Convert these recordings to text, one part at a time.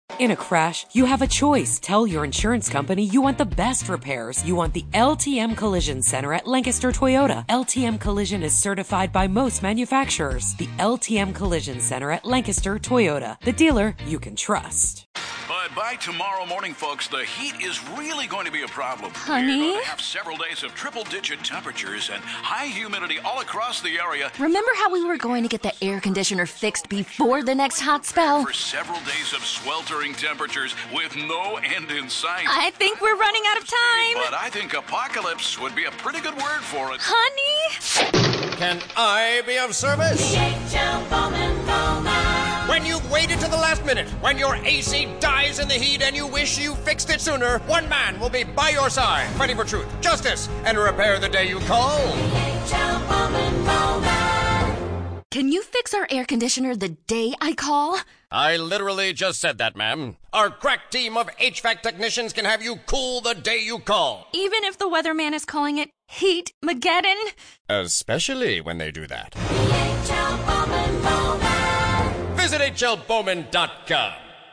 In a crash, you have a choice. Tell your insurance company you want the best repairs. You want the LTM Collision Center at Lancaster Toyota. LTM Collision is certified by most manufacturers. The LTM Collision Center at Lancaster Toyota. The dealer you can trust. But by tomorrow morning, folks, the heat is really going to be a problem. Honey? We're going to have several days of triple-digit temperatures and high humidity all across the area. Remember how we were going to get the air conditioner fixed before the next hot spell? For several days of sweltering temperatures with no end in sight. I think we're running out of time. But I think apocalypse would be a pretty good word for it. Honey? Can I be of service? DHL Bowman Bowman. When you've waited to the last minute, when your AC dies in the heat and you wish you fixed it sooner, one man will be by your side, fighting for truth, justice, and repair the day you call. DHL Bowman Bowman. Can you fix our air conditioner the day I call? I literally just said that, ma'am. Our crack team of HVAC technicians can have you cool the day you call. Even if the weatherman is calling it Heat-mageddon? Especially when they do that. DHL Bowman Bowman. Visit hlbowman.com.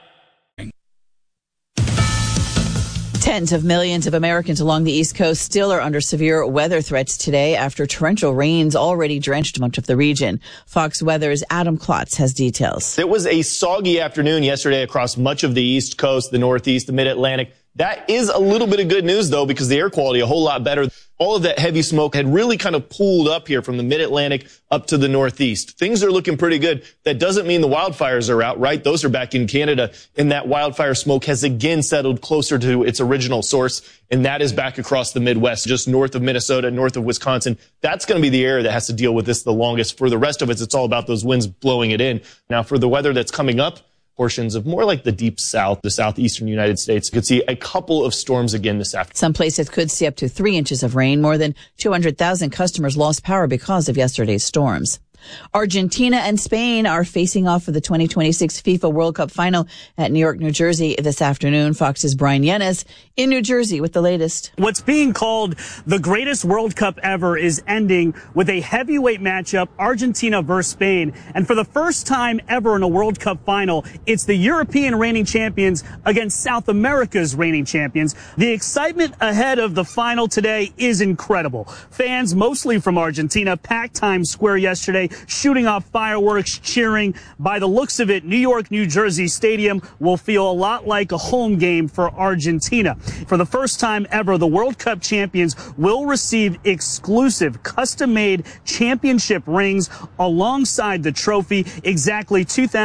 Tens of millions of Americans along the East Coast still are under severe weather threats today after torrential rains already drenched much of the region. Fox Weather's Adam Klotz has details. It was a soggy afternoon yesterday across much of the East Coast, the Northeast, the Mid-Atlantic. That is a little bit of good news, though, because the air quality a whole lot better. All of that heavy smoke had really kind of pooled up here from the Mid-Atlantic up to the Northeast. Things are looking pretty good. That doesn't mean the wildfires are out, right? Those are back in Canada, and that wildfire smoke has again settled closer to its original source, and that is back across the Midwest, just north of Minnesota, north of Wisconsin. That's going to be the area that has to deal with this the longest. For the rest of us, it's all about those winds blowing it in. Now, for the weather that's coming up, portions of more like the deep south, the southeastern United States. You could see a couple of storms again this afternoon. Some places could see up to 3 inches of rain. More than 200,000 customers lost power because of yesterday's storms. Argentina and Spain are facing off for the 2026 FIFA World Cup final at New York, New Jersey this afternoon. Fox's Brian Yenes in New Jersey with the latest. What's being called the greatest World Cup ever is ending with a heavyweight matchup, Argentina versus Spain. And for the first time ever in a World Cup final, it's the European reigning champions against South America's reigning champions. The excitement ahead of the final today is incredible. Fans, mostly from Argentina, packed Times Square yesterday, shooting off fireworks, cheering. By the looks of it, New York, New Jersey Stadium will feel a lot like a home game for Argentina. For the first time ever, the World Cup champions will receive exclusive custom-made championship rings alongside the trophy. Exactly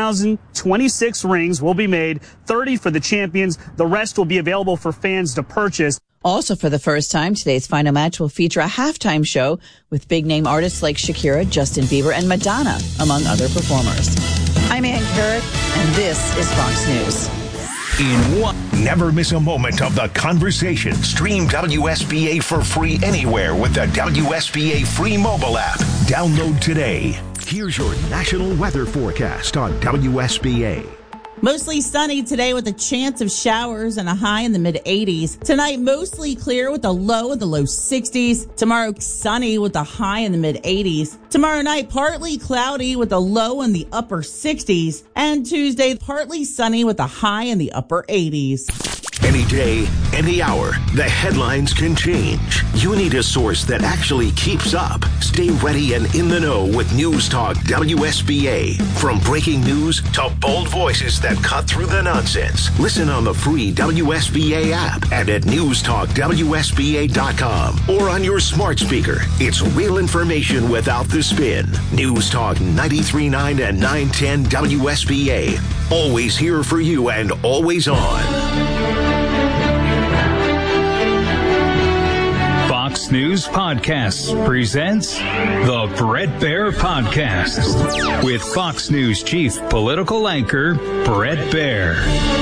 2,026 rings will be made, 30 for the champions. The rest will be available for fans to purchase. Also for the first time, today's final match will feature a halftime show with big-name artists like Shakira, Justin Bieber, and Madonna, among other performers. I'm Ann Carrick, and this is Fox News. In one, never miss a moment of the conversation. Stream WSBA for free anywhere with the WSBA free mobile app. Download today. Here's your national weather forecast on WSBA. Mostly sunny today with a chance of showers and a high in the mid-80s. Tonight, mostly clear with a low in the low 60s. Tomorrow, sunny with a high in the mid-80s. Tomorrow night, partly cloudy with a low in the upper 60s. And Tuesday, partly sunny with a high in the upper 80s. Any day, any hour, the headlines can change. You need a source that actually keeps up. Stay ready and in the know with News Talk WSBA. From breaking news to bold voices that cut through the nonsense. Listen on the free WSBA app and at newstalkwsba.com or on your smart speaker. It's real information without the spin. News Talk 93.9 and 910 WSBA. Always here for you and always on. Fox News Podcasts presents the Bret Baier Podcast with Fox News Chief Political Anchor Bret Baier.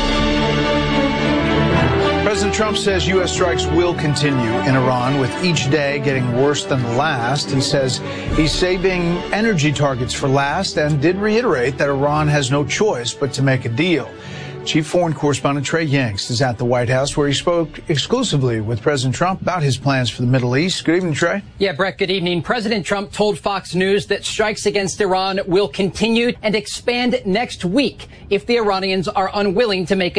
President Trump says U.S. strikes will continue in Iran, with each day getting worse than the last. He says he's saving energy targets for last and did reiterate that Iran has no choice but to make a deal. Chief Foreign Correspondent Trey Yanks is at the White House, where he spoke exclusively with President Trump about his plans for the Middle East. Good evening, Trey. Yeah, Brett, good evening. President Trump told Fox News that strikes against Iran will continue and expand next week if the Iranians are unwilling to make